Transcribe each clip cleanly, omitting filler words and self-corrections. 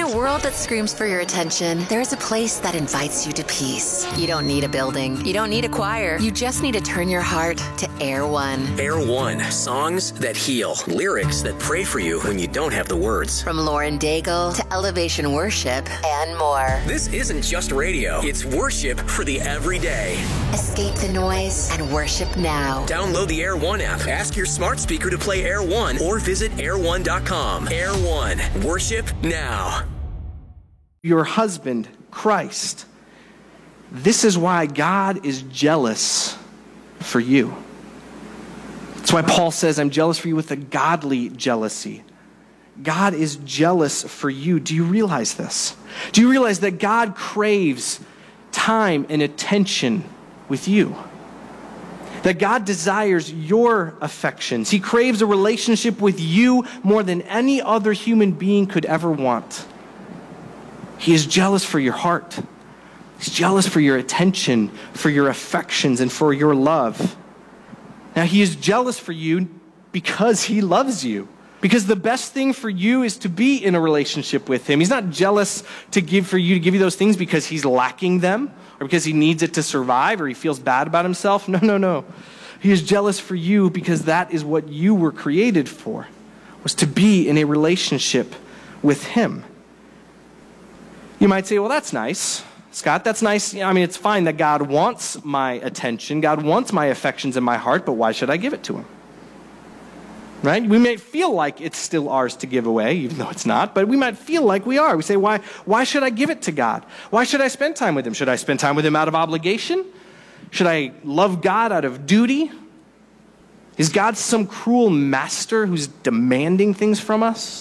a world that screams for your attention, there's a place that invites you to peace. You don't need a building. You don't need a choir. You just need to turn your heart to Air One. Air One. Songs that heal. Lyrics that pray for you when you don't have the words. From Lauren Daigle to Elevation Worship and more. This isn't just radio. It's worship for the everyday. Escape the noise and worship now. Download the Air One app. Ask your smart speaker to play Air One or visit air1.com. Air One. Worship now. Your husband, Christ. This is why God is jealous for you. That's why Paul says, I'm jealous for you with a godly jealousy. God is jealous for you. Do you realize this? Do you realize that God craves time and attention with you? That God desires your affections. He craves a relationship with you more than any other human being could ever want. He is jealous for your heart. He's jealous for your attention, for your affections, and for your love. Now, he is jealous for you because he loves you. Because the best thing for you is to be in a relationship with him. He's not jealous to give you those things because he's lacking them or because he needs it to survive or he feels bad about himself. No. He is jealous for you because that is what you were created for, was to be in a relationship with him. You might say, well, that's nice, Scott. That's nice. I mean, it's fine that God wants my attention. God wants my affections in my heart, but why should I give it to him? Right? We may feel like it's still ours to give away, even though it's not, but we might feel like we are. We say, why should I give it to God? Why should I spend time with him? Should I spend time with him out of obligation? Should I love God out of duty? Is God some cruel master who's demanding things from us?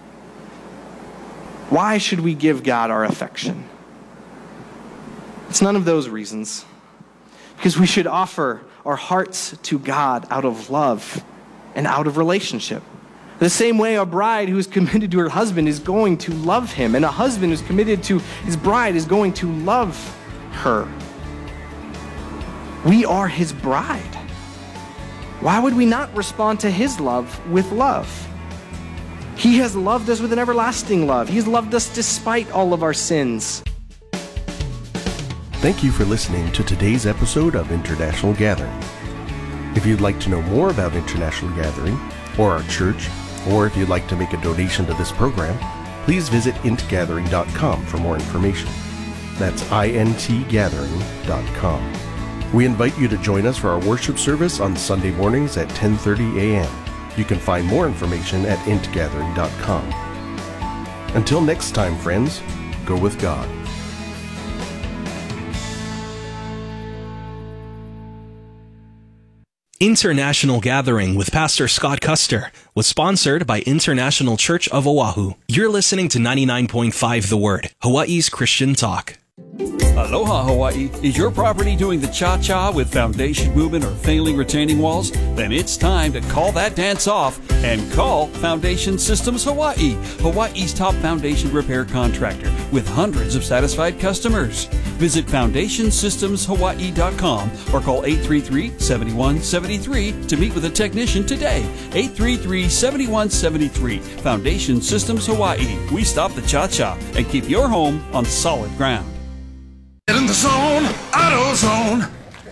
Why should we give God our affection? It's none of those reasons. Because we should offer our hearts to God out of love and out of relationship. The same way a bride who is committed to her husband is going to love him, and a husband who's committed to his bride is going to love her. We are his bride. Why would we not respond to his love with love? He has loved us with an everlasting love. He's loved us despite all of our sins. Thank you for listening to today's episode of International Gathering. If you'd like to know more about International Gathering or our church, or if you'd like to make a donation to this program, please visit intgathering.com for more information. That's intgathering.com. We invite you to join us for our worship service on Sunday mornings at 10:30 a.m. You can find more information at intgathering.com. Until next time, friends, go with God. International Gathering with Pastor Scott Custer was sponsored by International Church of Oahu. You're listening to 99.5 The Word, Hawaii's Christian talk. Aloha, Hawaii. Is your property doing the cha-cha with foundation movement or failing retaining walls? Then it's time to call that dance off and call Foundation Systems Hawaii, Hawaii's top foundation repair contractor with hundreds of satisfied customers. Visit FoundationSystemsHawaii.com or call 833-7173 to meet with a technician today. 833-7173. Foundation Systems Hawaii. We stop the cha-cha and keep your home on solid ground. Get in the zone, AutoZone.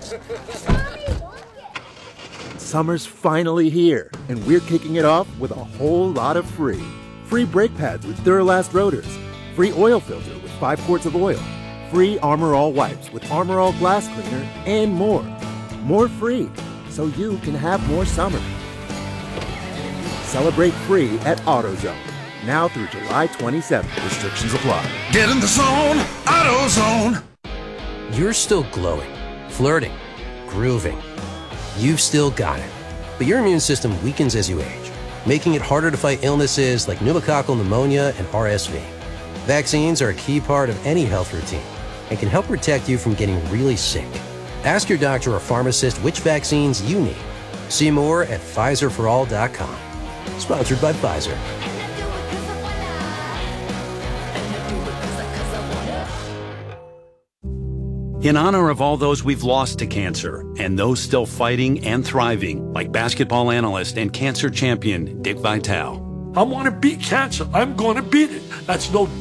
Summer's finally here, and we're kicking it off with a whole lot of free. Free brake pads with Duralast rotors. Free oil filter with 5 quarts of oil. Free Armor All wipes with Armor All glass cleaner, and more. More free, so you can have more summer. Celebrate free at AutoZone. Now through July 27th. Restrictions apply. Get in the zone, AutoZone. You're still glowing, flirting, grooving. You've still got it. But your immune system weakens as you age, making it harder to fight illnesses like pneumococcal pneumonia and RSV. Vaccines are a key part of any health routine and can help protect you from getting really sick. Ask your doctor or pharmacist which vaccines you need. See more at PfizerForAll.com. Sponsored by Pfizer. In honor of all those we've lost to cancer and those still fighting and thriving, like basketball analyst and cancer champion Dick Vitale. I want to beat cancer. I'm going to beat it. That's no